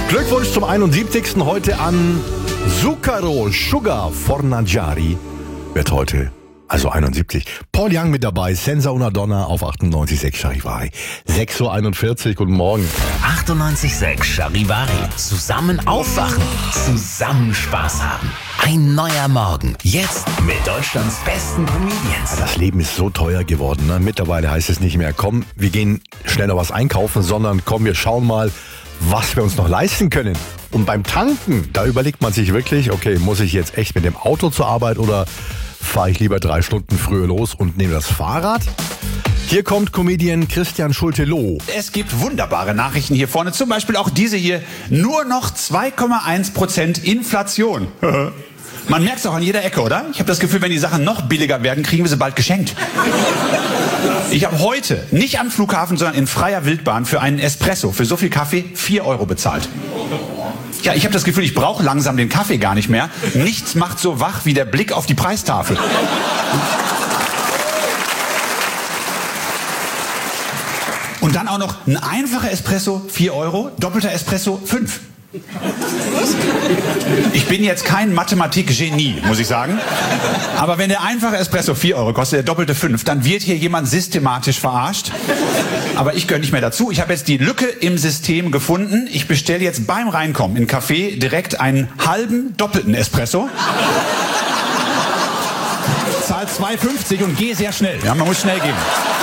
Glückwunsch zum 71. heute an Zucchero Sugar Fornagiari. Wird heute, also 71. Paul Young mit dabei, Senza una Donna auf 98,6 Charivari. 6.41 Uhr, guten Morgen. 98,6 Charivari. Zusammen aufwachen, zusammen Spaß haben. Ein neuer Morgen. Jetzt mit Deutschlands besten Comedians. Das Leben ist so teuer geworden. Ne? Mittlerweile heißt es nicht mehr, komm, wir gehen schnell noch was einkaufen, sondern komm, wir schauen mal, was wir uns noch leisten können. Und beim Tanken, da überlegt man sich wirklich, okay, muss ich jetzt echt mit dem Auto zur Arbeit oder fahre ich lieber 3 Stunden früher los und nehme das Fahrrad? Hier kommt Comedian Christian Schulte-Loh. Es gibt wunderbare Nachrichten hier vorne, zum Beispiel auch diese hier. Nur noch 2,1% Inflation. Man merkt es auch an jeder Ecke, oder? Ich habe das Gefühl, wenn die Sachen noch billiger werden, kriegen wir sie bald geschenkt. Ich habe heute, nicht am Flughafen, sondern in freier Wildbahn für einen Espresso, für so viel Kaffee, 4 Euro bezahlt. Ja, ich habe das Gefühl, ich brauche langsam den Kaffee gar nicht mehr. Nichts macht so wach wie der Blick auf die Preistafel. Und dann auch noch ein einfacher Espresso, 4 Euro, doppelter Espresso, 5. Ich bin jetzt kein Mathematik-Genie, muss ich sagen. Aber wenn der einfache Espresso 4 Euro kostet, der doppelte 5, dann wird hier jemand systematisch verarscht. Aber ich gehöre nicht mehr dazu. Ich habe jetzt die Lücke im System gefunden. Ich bestelle jetzt beim Reinkommen in Café direkt einen halben doppelten Espresso. Zahl 2,50 und gehe sehr schnell. Ja, man muss schnell gehen.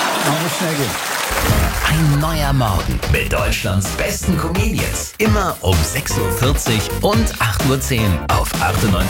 Ein neuer Morgen mit Deutschlands besten Comedians. Immer um 6.40 Uhr und 8.10 Uhr auf 98,6.